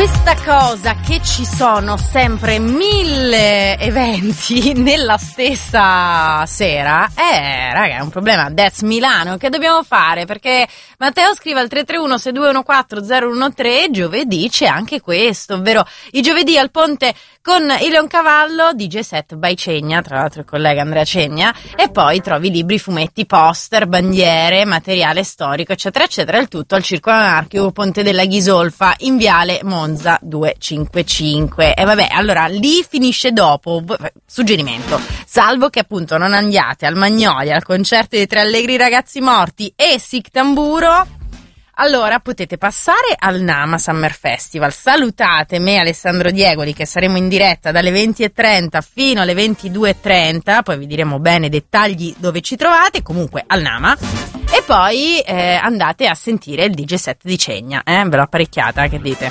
Questa cosa che ci sono sempre 1000 eventi nella stessa sera raga, è un problema. That's Milano. Che dobbiamo fare? Perché Matteo scrive al 331-6214-013 giovedì c'è anche questo, ovvero i giovedì al Ponte con il Leoncavallo, DJ set by Cegna, tra l'altro il collega Andrea Cegna, e poi trovi libri, fumetti, poster, bandiere, materiale storico, eccetera, eccetera, il tutto al Circolo Anarchico Ponte della Ghisolfa in Viale Monza 255. E vabbè, allora lì finisce dopo, suggerimento, salvo che appunto non andiate al Magnolia, al concerto dei Tre Allegri Ragazzi Morti e Sic Tamburo, allora potete passare al Nama Summer Festival. Salutate me, Alessandro Diegoli, che saremo in diretta dalle 20:30 fino alle 22:30, poi vi diremo bene i dettagli dove ci trovate, comunque al Nama, e poi andate a sentire il DJ set di Cegna, ve l'ho apparecchiata, che dite?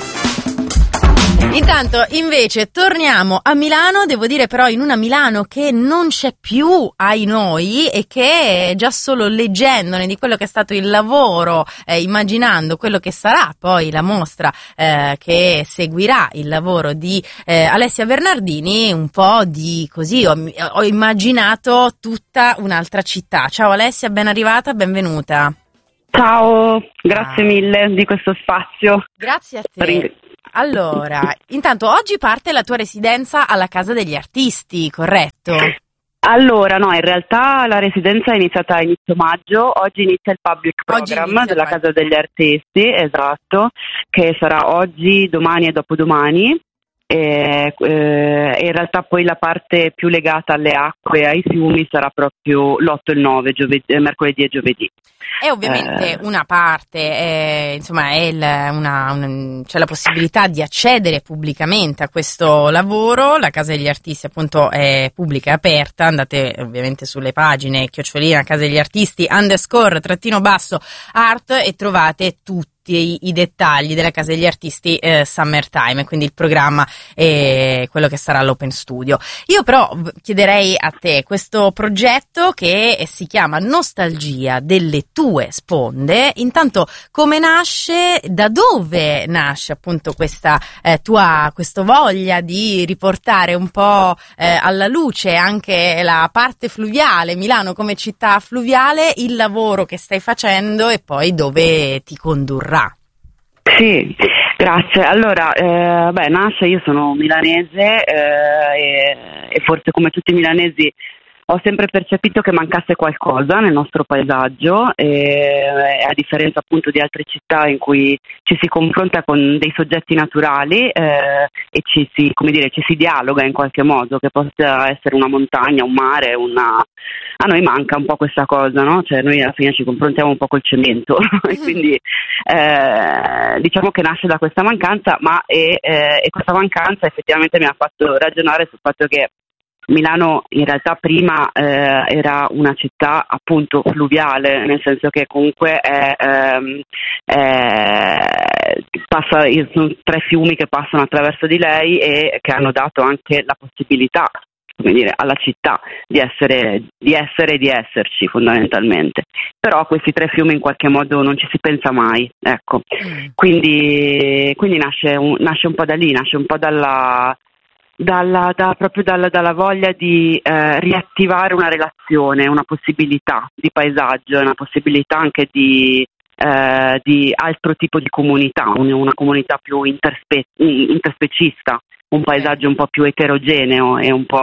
Intanto invece torniamo a Milano, devo dire però in una Milano che non c'è più ai noi, e che già solo leggendone di quello che è stato il lavoro, immaginando quello che sarà poi la mostra che seguirà il lavoro di Alessia Bernardini, un po' di così ho immaginato tutta un'altra città. Ciao Alessia, ben arrivata, benvenuta. Ciao, grazie mille di questo spazio. Grazie a te. Allora, intanto oggi parte la tua residenza alla Casa degli Artisti, corretto? Allora, no, in realtà la residenza è iniziata a inizio maggio, oggi inizia il public program della Casa degli Artisti, esatto, che sarà oggi, domani e dopodomani. E in realtà poi la parte più legata alle acque e ai fiumi sarà proprio l'8 e il 9, mercoledì e giovedì. E ovviamente una parte, insomma, c'è la possibilità di accedere pubblicamente a questo lavoro. La Casa degli Artisti appunto è pubblica e aperta, andate ovviamente sulle pagine @ Casa degli Artisti _art e trovate tutti i dettagli della Casa degli Artisti Summertime, quindi il programma e quello che sarà l'Open Studio. Io però chiederei a te questo progetto che si chiama Nostalgia delle tue sponde. Intanto come nasce, da dove nasce appunto questa questa voglia di riportare un po' alla luce anche la parte fluviale, Milano come città fluviale, il lavoro che stai facendo e poi dove ti condurrà? Sì, grazie. Allora, nasce, io sono milanese e forse come tutti i milanesi ho sempre percepito che mancasse qualcosa nel nostro paesaggio, a differenza appunto di altre città in cui ci si confronta con dei soggetti naturali e ci si dialoga in qualche modo, che possa essere una montagna, un mare, a noi manca un po' questa cosa, no? Cioè noi alla fine ci confrontiamo un po' col cemento e quindi diciamo che nasce da questa mancanza, e questa mancanza effettivamente mi ha fatto ragionare sul fatto che Milano in realtà prima era una città appunto fluviale, nel senso che comunque sono 3 fiumi che passano attraverso di lei e che hanno dato anche la possibilità, come dire, alla città di essere e di esserci fondamentalmente. Però questi 3 fiumi in qualche modo non ci si pensa mai, ecco. Quindi nasce un po' da lì, nasce un po' proprio dalla voglia di riattivare una relazione, una possibilità di paesaggio, una possibilità anche di altro tipo di comunità, una comunità più interspecista, un paesaggio un po' più eterogeneo e un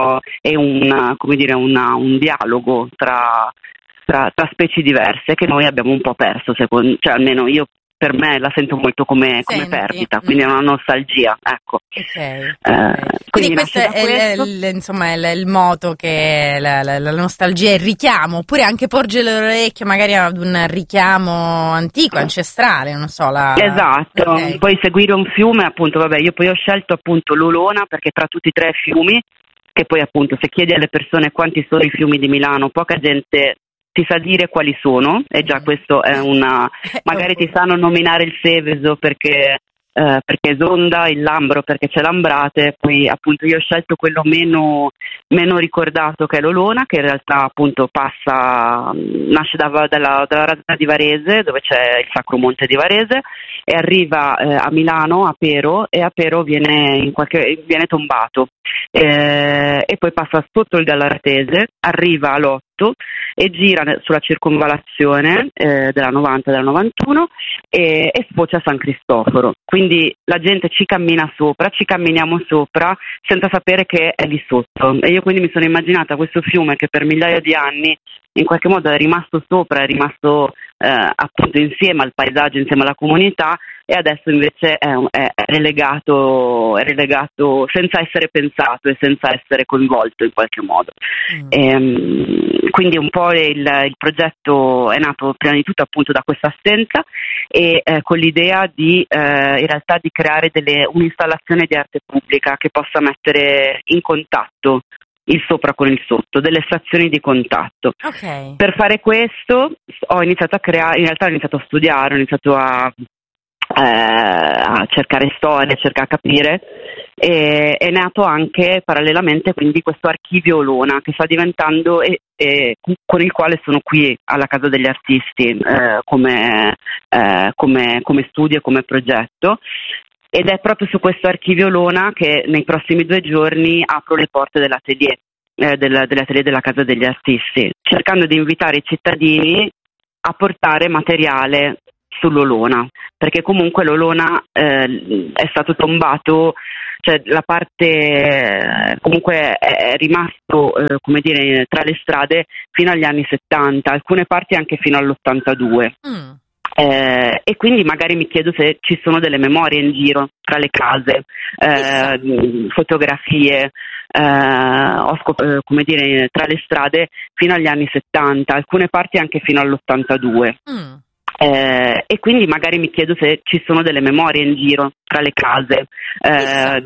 dialogo tra specie diverse che noi abbiamo un po' perso, cioè almeno io per me la sento molto come perdita, quindi è una nostalgia, ecco. Okay. Quindi questo è il moto, che la nostalgia, il richiamo, oppure anche porgere l'orecchio magari ad un richiamo antico, ancestrale, non so. Esatto, poi seguire un fiume, appunto, io poi ho scelto appunto l'Olona perché tra tutti i 3 fiumi, che poi appunto se chiedi alle persone quanti sono i fiumi di Milano, poca gente ti sa dire quali sono, e già questo è magari ti sanno nominare il Seveso perché perché esonda, il Lambro perché c'è l'Ambrate, poi appunto io ho scelto quello meno ricordato, che è l'Olona, che in realtà appunto nasce dalla radda di Varese, dove c'è il Sacro Monte di Varese, e arriva a Milano, a Pero, e a Pero viene tombato, e poi passa sotto il Gallartese, arriva a Lotto e gira sulla circonvallazione della 90 e della 91 e sfocia a San Cristoforo. Quindi la gente ci camminiamo sopra senza sapere che è lì sotto, e io quindi mi sono immaginata questo fiume che per migliaia di anni in qualche modo è rimasto sopra, è rimasto appunto insieme al paesaggio, insieme alla comunità, e adesso invece è relegato senza essere pensato e senza essere coinvolto in qualche modo. Quindi un po' il progetto è nato prima di tutto appunto da questa assenza e con l'idea in realtà di creare un'installazione di arte pubblica che possa mettere in contatto il sopra con il sotto, delle stazioni di contatto. Okay. Per fare questo ho iniziato a studiare, ho iniziato a cercare storie, a cercare a capire, e è nato anche parallelamente quindi questo archivio Olona che sta diventando con il quale sono qui alla Casa degli Artisti come studio e come progetto. Ed è proprio su questo archivio Olona che nei prossimi 2 giorni apro le porte dell'atelier della Casa degli Artisti, cercando di invitare i cittadini a portare materiale sull'Olona, perché comunque l'Olona è stato tombato, cioè la parte comunque è rimasto come dire tra le strade fino agli anni 70, alcune parti anche fino all'82. E quindi magari mi chiedo se ci sono delle memorie in giro tra le case, fotografie, come dire tra le strade fino agli anni 70, alcune parti anche fino all'82. E quindi magari mi chiedo se ci sono delle memorie in giro tra le case,